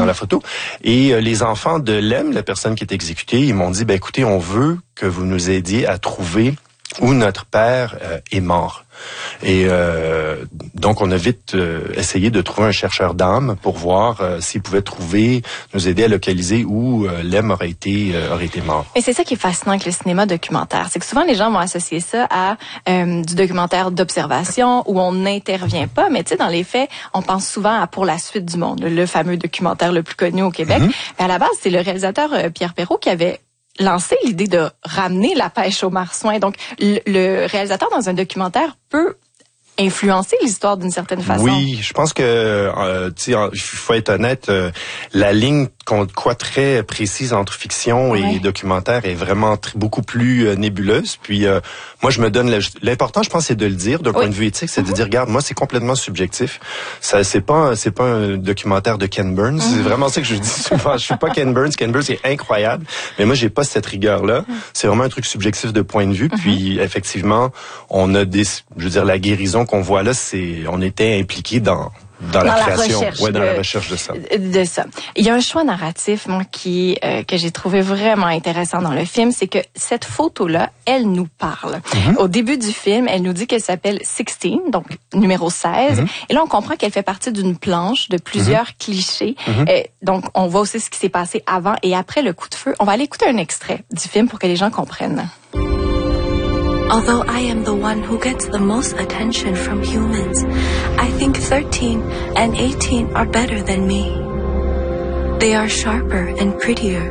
dans la photo. Et les enfants de Lem, la personne qui est exécutée, ils m'ont dit, écoutez, on veut que vous nous aidiez à trouver où notre père est mort. Et donc, on a vite essayé de trouver un chercheur d'âme pour voir s'il pouvait nous aider à localiser où Lem aurait été mort. Et c'est ça qui est fascinant avec le cinéma documentaire. C'est que souvent, les gens vont associer ça à du documentaire d'observation où on n'intervient pas. Mais tu sais, dans les faits, on pense souvent à Pour la suite du monde, le fameux documentaire le plus connu au Québec. Mais à la base, c'est le réalisateur Pierre Perrault qui avait lancé l'idée de ramener la pêche aux marsouins. Donc, le réalisateur dans un documentaire peut influencer l'histoire d'une certaine façon. Oui, je pense que, tu sais, il faut être honnête, la ligne très précise entre fiction et documentaire est vraiment beaucoup plus nébuleuse. Puis moi, je me donne l'important, je pense, c'est de le dire d'un point de vue éthique, c'est de dire, regarde, moi, c'est complètement subjectif. Ça, c'est pas un documentaire de Ken Burns. C'est vraiment ça que je dis souvent. Je suis pas Ken Burns. Ken Burns est incroyable, mais moi, j'ai pas cette rigueur-là. C'est vraiment un truc subjectif de point de vue. Puis effectivement, on a la guérison qu'on voit là, on était impliqué dans la création, dans la recherche de ça. Il y a un choix narratif, moi, que j'ai trouvé vraiment intéressant dans le film, c'est que cette photo-là, elle nous parle. Au début du film, elle nous dit qu'elle s'appelle 16, donc numéro 16. Et là, on comprend qu'elle fait partie d'une planche de plusieurs clichés. Donc, on voit aussi ce qui s'est passé avant et après le coup de feu. On va aller écouter un extrait du film pour que les gens comprennent. Although I am the one who gets the most attention from humans, I think 13 and 18 are better than me. They are sharper and prettier.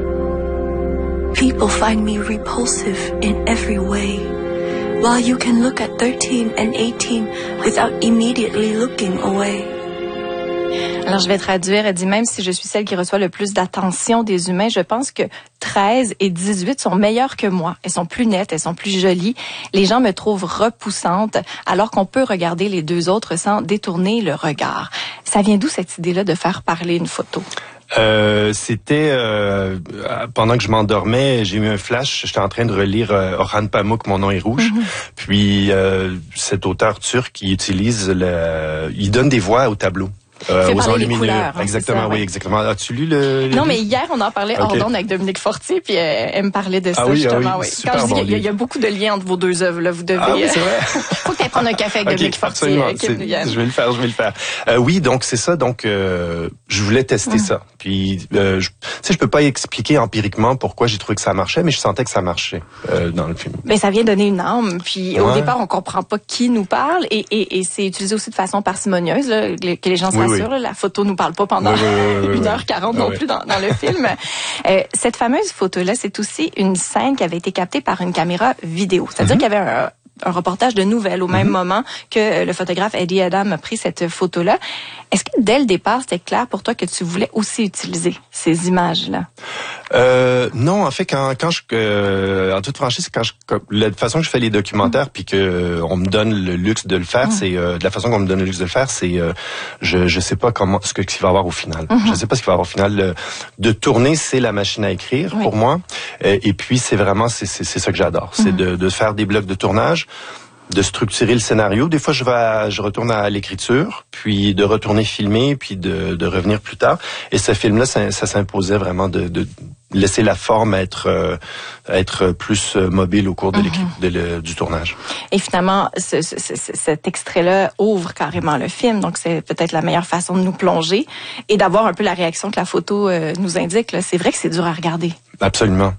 People find me repulsive in every way, while you can look at 13 and 18 without immediately looking away. Alors, je vais traduire. Elle dit, même si je suis celle qui reçoit le plus d'attention des humains, je pense que 13 et 18 sont meilleures que moi. Elles sont plus nettes, elles sont plus jolies. Les gens me trouvent repoussante, alors qu'on peut regarder les deux autres sans détourner le regard. Ça vient d'où cette idée-là de faire parler une photo? C'était pendant que je m'endormais, j'ai eu un flash. J'étais en train de relire Orhan Pamuk, Mon nom est rouge. Puis cet auteur turc, il donne des voix au tableau. Aux enluminures. Exactement, oui, exactement. As-tu lu le Non, mais hier, on en parlait hors d'onde avec Dominique Fortier, puis elle me parlait de ça, justement. Quand je dis, il y a beaucoup de liens entre vos deux œuvres, là, vous devez... Ah oui, c'est vrai. Faut que tu ailles prendre un café avec Dominique Fortier. Je vais le faire. Oui, donc c'est ça. Donc, je voulais tester ça. Puis, je peux pas expliquer empiriquement pourquoi j'ai trouvé que ça marchait, mais je sentais que ça marchait dans le film. Mais ça vient donner une âme. Puis, au départ, on comprend pas qui nous parle, et c'est utilisé aussi de façon parcimonieuse, là, que les gens s'assurent. La photo nous parle pas pendant 1h40 non plus dans le film. Cette fameuse photo-là, c'est aussi une scène qui avait été captée par une caméra vidéo. C'est-à-dire qu'il y avait un reportage de nouvelles au même moment que le photographe Eddie Adam a pris cette photo-là. Est-ce que dès le départ, c'était clair pour toi que tu voulais aussi utiliser ces images-là? Non, en fait, en toute franchise, la façon que je fais les documentaires, puis que on me donne le luxe de le faire, c'est de la façon qu'on me donne le luxe de le faire, c'est je sais pas ce qu'il va y avoir au final. Je sais pas ce qu'il va y avoir au final. De tourner, c'est la machine à écrire pour moi. Et puis c'est vraiment c'est ça que j'adore, c'est de faire des blocs de tournage, de structurer le scénario. Des fois, je retourne à l'écriture, puis de retourner filmer, puis de revenir plus tard. Et ce film-là, ça s'imposait vraiment de laisser la forme être plus mobile au cours du tournage. Et finalement, cet extrait-là ouvre carrément le film, donc c'est peut-être la meilleure façon de nous plonger et d'avoir un peu la réaction que la photo nous indique. Là. C'est vrai que c'est dur à regarder. Absolument.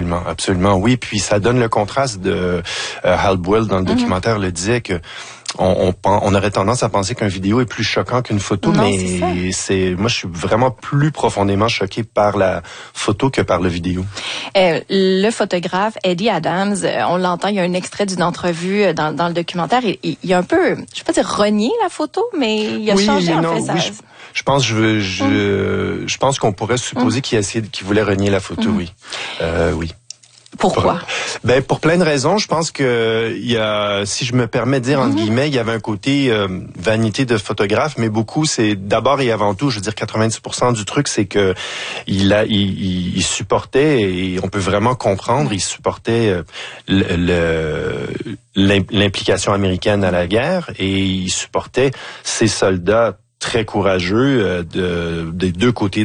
Oui, puis ça donne le contraste de Hal Boyle dans le documentaire le disait que on aurait tendance à penser qu'un vidéo est plus choquant qu'une photo, non, mais moi je suis vraiment plus profondément choqué par la photo que par le vidéo. Le photographe Eddie Adams, on l'entend, il y a un extrait d'une entrevue dans le documentaire, il a un peu, je vais pas dire renié la photo, mais il a changé en fait. Oui, je pense qu'on pourrait supposer qu'il voulait renier la photo, oui. Pourquoi? Pour plein de raisons. Je pense que si je me permets de dire entre guillemets, il y avait un côté vanité de photographe, mais beaucoup, c'est d'abord et avant tout, je veux dire 90% du truc, c'est que il supportait, et on peut vraiment comprendre, il supportait l'implication américaine à la guerre, et il supportait ces soldats très courageux des deux côtés